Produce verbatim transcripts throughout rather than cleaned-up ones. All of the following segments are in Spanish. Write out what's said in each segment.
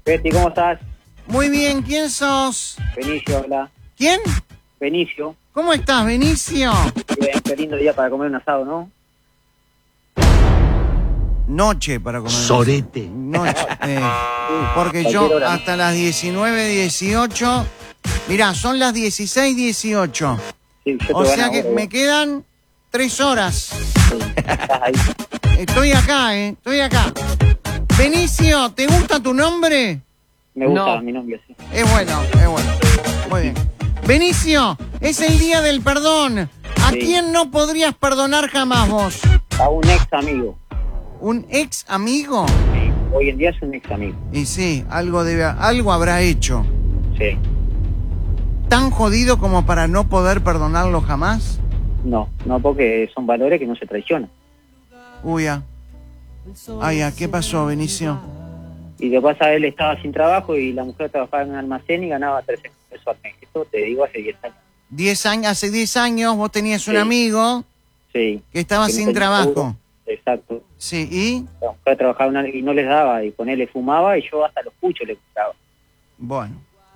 Betty, ¿cómo estás? Muy bien, ¿quién sos? Benicio, hola. ¿Quién? Benicio. ¿Cómo estás, Benicio? Bien, qué lindo día para comer un asado, ¿no? Noche para comer. Sorete. Noche. eh, porque Cualquier yo hora, ¿no? hasta las diecinueve dieciocho... Mirá, son las dieciséis dieciocho. Sí, yo te O gano sea que ahora, me vos. quedan tres horas. Sí, estás ahí. Estoy acá, ¿eh? Estoy acá. Benicio, ¿te gusta tu nombre? Me gusta No. mi novio, sí. Es bueno, es bueno. Muy bien. Benicio, es el día del perdón. ¿A Sí. quién no podrías perdonar jamás vos? A un ex amigo. ¿Un ex amigo? Sí. Hoy en día es un ex amigo. Y sí, algo debe, algo habrá hecho. Sí. ¿Tan jodido como para no poder perdonarlo jamás? No, no, porque son valores que no se traicionan. Uy, ah. Ay, ah, ¿qué pasó, Benicio? Y lo que pasa, él estaba sin trabajo y la mujer trabajaba en un almacén y ganaba trescientos pesos al mes. Esto te digo hace diez años. Diez años, hace diez años vos tenías un Sí. amigo Sí. que estaba Que no sin tenía trabajo. seguro. Exacto. Sí, ¿y? La mujer trabajaba en una- y no les daba, y ponerle fumaba y yo hasta los puchos le compraba. Bueno.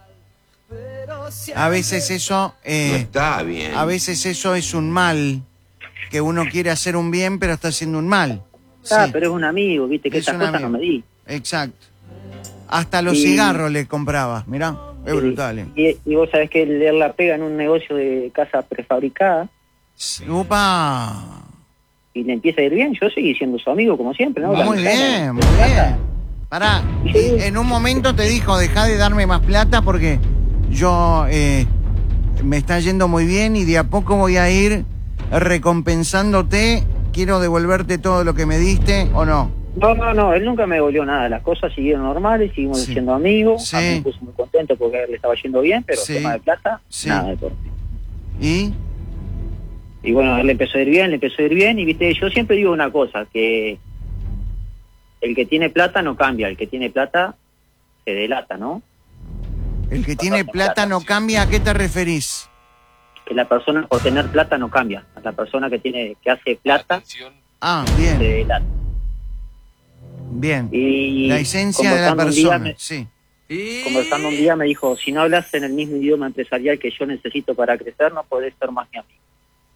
A veces eso... eh, No está bien. A veces eso es un mal, que uno quiere hacer un bien, pero está haciendo un mal. Ah, Sí, pero es un amigo, viste, que Es esas un cosas amigo. no me di. exacto. Hasta los Y- cigarros le compraba, mirá, es Sí. brutal. eh. Y, y vos sabés que él, él la pega en un negocio de casa prefabricada ¡Upa! y le empieza a ir bien. Yo seguí siendo su amigo, como siempre, ¿no? La Muy mujer, bien, ¿no? muy bien. Pará, y en un momento te dijo, dejá de darme más plata porque yo eh, me está yendo muy bien y de a poco voy a ir recompensándote. Quiero devolverte todo lo que me diste, ¿o no? No, no, no, él nunca me devolvió nada. Las cosas siguieron normales, seguimos Sí. siendo amigos. Sí. A mí me puso muy contento porque a él le estaba yendo bien, pero Sí. tema de plata, Sí. nada de por mí. ¿Y? Y bueno, a él le empezó a ir bien, le empezó a ir bien. Y viste, yo siempre digo una cosa, que el que tiene plata no cambia, el que tiene plata se delata, ¿no? El que tiene plata no cambia, ¿a qué te referís? Que la persona por tener plata no cambia. La persona que tiene que hace plata Ah, se bien, delata. bien. Y La esencia de la conversando un día persona, me- sí. Conversando un día me dijo, si no hablas en el mismo idioma empresarial que yo necesito para crecer, no podés ser más mi amigo.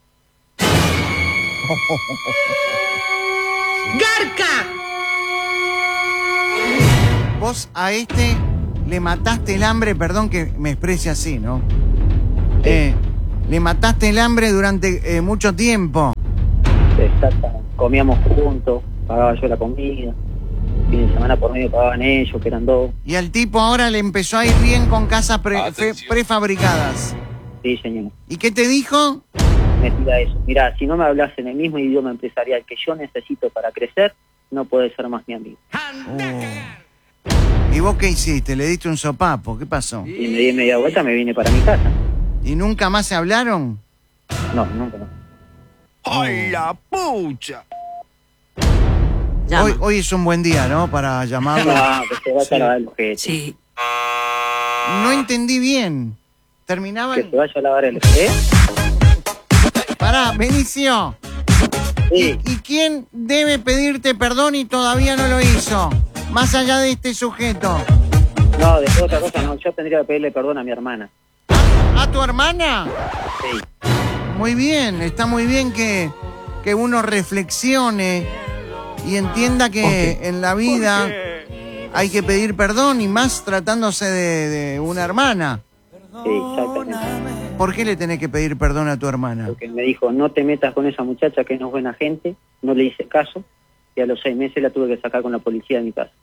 Vos a este le mataste el hambre, perdón que me exprese así, ¿no? Eh, le mataste el hambre durante eh, mucho tiempo. Exactamente. Comíamos juntos, pagaba yo la comida, fin de semana por medio pagaban ellos, que eran dos. Y al tipo ahora le empezó a ir bien con casas pre- fe- Atención. prefabricadas. Sí, señor. ¿Y qué te dijo? Me tira eso. Mirá, si no me hablas en el mismo idioma empresarial que yo necesito para crecer, no podés ser más mi amigo. Oh. ¿Y vos qué hiciste? ¿Le diste un sopapo? ¿Qué pasó? Y me di media vuelta, me vine para mi casa. ¿Y nunca más se hablaron? No, nunca no. ¡Ay, la pucha! Llama. Hoy, hoy es un buen día, ¿no? Para llamarlo. No, que se vaya Sí. a lavar el ojete. Sí. No entendí bien. Terminaba Que el... se vaya a lavar el ojete. Pará, Benicio. Sí. ¿Y quién debe pedirte perdón y todavía no lo hizo? Más allá de este sujeto. No, después otra cosa, no. Yo tendría que pedirle perdón a mi hermana. ¿A tu hermana? Sí. Muy bien, está muy bien que, que uno reflexione y entienda que en la vida hay que pedir perdón y más tratándose de, de una hermana. Sí, exactamente. ¿Por qué le tenés que pedir perdón a tu hermana? Porque me dijo, no te metas con esa muchacha que no es buena gente. No le hice caso. Y a los seis meses la tuve que sacar con la policía de mi casa.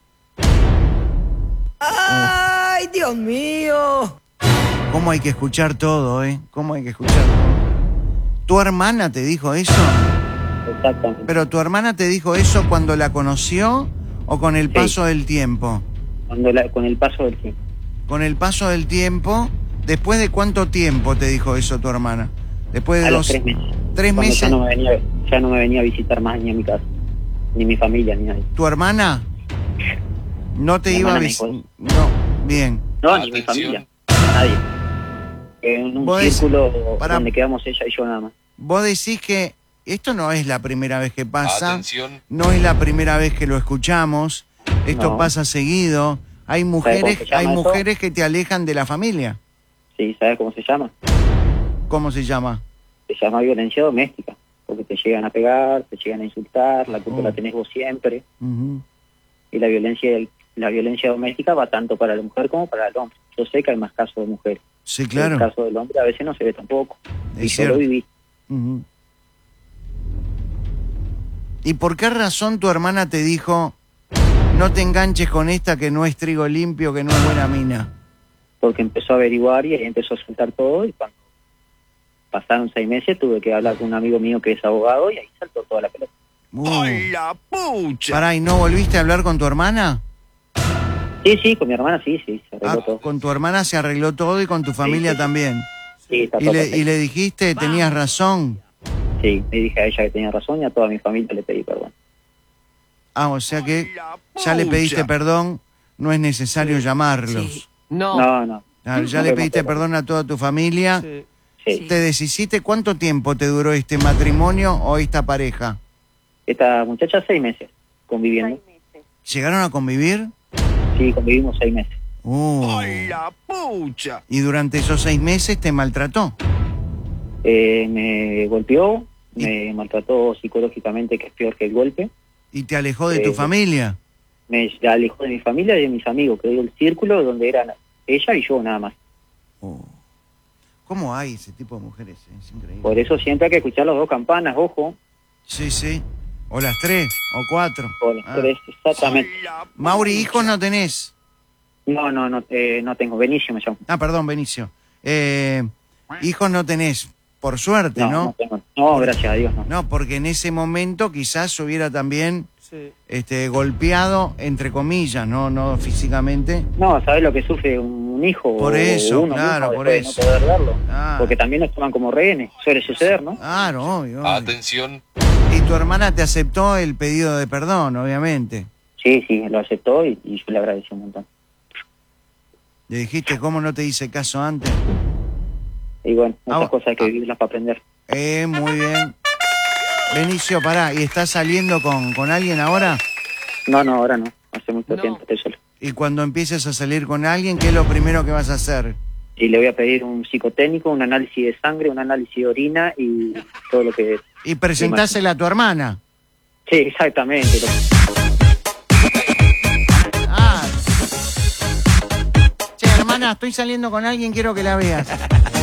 ¡Ay, Dios mío! ¿Cómo hay que escuchar todo, eh? ¿Cómo hay que escuchar todo? ¿Tu hermana te dijo eso? Exactamente. ¿Pero tu hermana te dijo eso cuando la conoció o con el Sí. paso del tiempo? Cuando la- con el paso del tiempo. Con el paso del tiempo, ¿después de cuánto tiempo te dijo eso tu hermana? Después de A los dos... tres meses. ¿Tres Cuando meses? Ya no, me venía, ya no me venía a visitar más ni a mi casa. Ni mi familia, ni nadie. ¿Tu hermana? No te Mi iba a hermana me visitar... dijo. No, bien. No, ni mi Atención. familia. Nadie. En un Vos decís- círculo Pará. donde quedamos ella y yo nada más. Vos decís que esto no es la primera vez que pasa, Atención. no es la primera vez que lo escuchamos, esto No. pasa seguido. hay cómo mujeres, se llama hay eso? mujeres que te alejan de la familia. Sí, ¿sabes cómo se llama? ¿Cómo se llama? Se llama violencia doméstica, porque te llegan a pegar, te llegan a insultar, la culpa Oh. la tenés vos siempre, Ujú. y la violencia la violencia doméstica va tanto para la mujer como para el hombre. Yo sé que hay más casos de mujeres. Sí, claro. El caso del hombre a veces no se ve tampoco. Es y cierto. yo lo viví. Ujú. ¿Y por qué razón tu hermana te dijo, no te enganches con esta que no es trigo limpio, que no es buena mina? Porque empezó a averiguar y ahí empezó a soltar todo, y cuando pasaron seis meses tuve que hablar con un amigo mío que es abogado y ahí saltó toda la pelota. Uh. ¡Ay, la pucha! Pará, ¿y no volviste a hablar con tu hermana? Sí, sí, con mi hermana sí, sí, se arregló Ah, todo. con tu hermana se arregló todo y con tu familia sí. también. Sí, está Y todo le, perfecto. y le dijiste, tenías razón. Sí, le dije a ella que tenía razón y a toda mi familia le pedí perdón. Ah, o sea que ¡Ay, la ya le pucha! pediste perdón, no es necesario llamarlos. Sí. No. No, no. Ah, ya No le vemos pediste todo. perdón a toda tu familia. Sí. Sí. ¿Te deshiciste cuánto tiempo te duró este matrimonio o esta pareja? Esta muchacha seis meses conviviendo. ¿Llegaron a convivir? Sí, convivimos seis meses. Uh. ¡Ay, la pucha! Y durante esos seis meses te maltrató. Eh, me golpeó, me maltrató psicológicamente, que es peor que el golpe. Y te alejó de tu Eh, familia. Me alejó de mi familia y de mis amigos, que dio el círculo donde eran ella y yo nada más. Uh. ¿Cómo hay ese tipo de mujeres? Es increíble. Por eso siempre hay que escuchar las dos campanas, ojo, Sí, sí. O las tres, o cuatro. o las Ah. tres, exactamente. ¡Ay, la Mauri, hijos no tenés. No, no, no, eh, no tengo. Benicio me llamo. Ah, perdón, Benicio. Eh, hijos no tenés, por suerte, No, ¿no? no tengo. No, gracias a Dios, no. No, porque en ese momento quizás hubiera también Sí. este, golpeado, entre comillas, no, no físicamente. No, ¿sabes lo que sufre un hijo? Por o eso, uno claro, mismo por después de eso. no poder verlo? Ah. Porque también nos toman como rehenes. Suele suceder, ¿no? Claro, obvio, obvio. Atención. Y tu hermana te aceptó el pedido de perdón, obviamente. Sí, sí, lo aceptó y, y yo le agradecí un montón. Le dijiste, ¿cómo no te hice caso antes? Y bueno, Ah, estas cosas hay que ah. vivirlas para aprender. Eh, muy bien. Benicio, pará, ¿y estás saliendo con, con alguien ahora? No, no, ahora no. Hace mucho No. tiempo estoy solo. Y cuando empieces a salir con alguien, ¿qué es lo primero que vas a hacer? Y le voy a pedir un psicotécnico, un análisis de sangre, un análisis de orina y todo lo que... Y presentásela a tu hermana. Sí, exactamente. Ah. Che, hermana, estoy saliendo con alguien, quiero que la veas.